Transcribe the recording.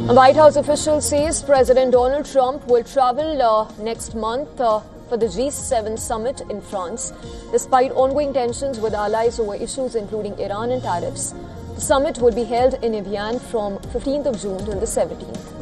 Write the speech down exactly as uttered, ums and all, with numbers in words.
A White House official says President Donald Trump will travel uh, next month uh, for the G seven summit in France, despite ongoing tensions with allies over issues including Iran and tariffs. The summit will be held in Evian from fifteenth of June till the seventeenth.